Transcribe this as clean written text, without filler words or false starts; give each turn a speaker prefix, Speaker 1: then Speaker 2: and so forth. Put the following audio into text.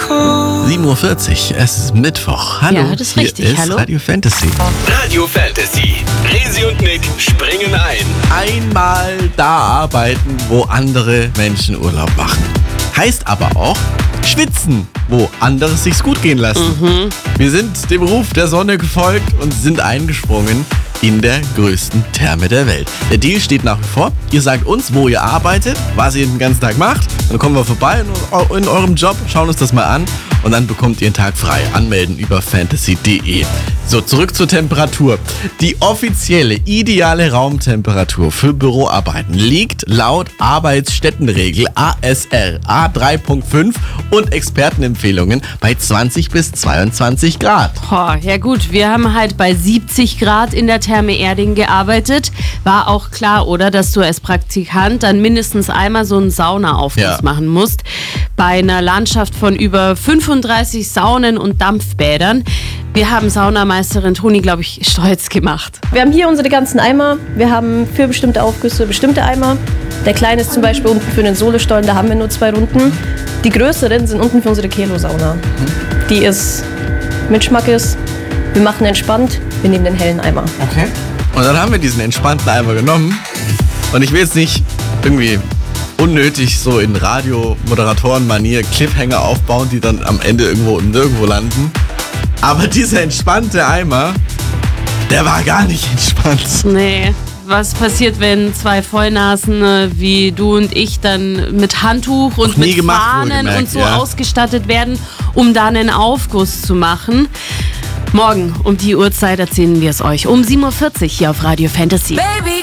Speaker 1: 7:40 Uhr, es ist Mittwoch. Hallo,
Speaker 2: ja, das ist richtig.
Speaker 1: Hier ist
Speaker 2: Hallo?
Speaker 1: Radio Fantasy.
Speaker 3: Radio Fantasy. Resi und Nick springen ein.
Speaker 1: Einmal da arbeiten, wo andere Menschen Urlaub machen. Heißt aber auch schwitzen, wo andere es sich gut gehen lassen. Wir sind dem Ruf der Sonne gefolgt und sind eingesprungen in der größten Therme der Welt. Der Deal steht nach wie vor. Ihr sagt uns, wo ihr arbeitet, was ihr den ganzen Tag macht. Dann kommen wir vorbei in eurem Job, schauen uns das mal an und dann bekommt ihr einen Tag frei. Anmelden über fantasy.de. So, zurück zur Temperatur. Die offizielle, ideale Raumtemperatur für Büroarbeiten liegt laut Arbeitsstättenregel ASR A3.5 und Expertenempfehlungen bei 20 bis 22 Grad.
Speaker 2: Ja gut, wir haben halt bei 70 Grad in der Therme Erding gearbeitet. War auch klar, oder, dass du als Praktikant dann mindestens einmal so einen Saunaaufguss machen musst. Bei einer Landschaft von über 35 Saunen und Dampfbädern. Wir haben Saunameisterin Toni, glaube ich, stolz gemacht.
Speaker 4: Wir haben hier unsere ganzen Eimer. Wir haben für bestimmte Aufgüsse bestimmte Eimer. Der kleine ist zum Beispiel unten für den Solostollen, da haben wir nur 2 Runden. Die größeren sind unten für unsere Kelo-Sauna. Die ist mit Schmackes. Wir machen entspannt, wir nehmen den hellen Eimer.
Speaker 1: Okay. Und dann haben wir diesen entspannten Eimer genommen. Und ich will jetzt nicht irgendwie unnötig so in Radio-Moderatoren-Manier Cliffhanger aufbauen, die dann am Ende irgendwo und nirgendwo landen. Aber dieser entspannte Eimer, der war gar nicht entspannt.
Speaker 2: Nee. Was passiert, wenn 2 Vollnasen wie du und ich dann mit Handtuch und mit Fahnen und so ausgestattet werden, um dann einen Aufguss zu machen? Morgen um die Uhrzeit erzählen wir es euch. Um 7:40 Uhr hier auf Radio Fantasy. Baby.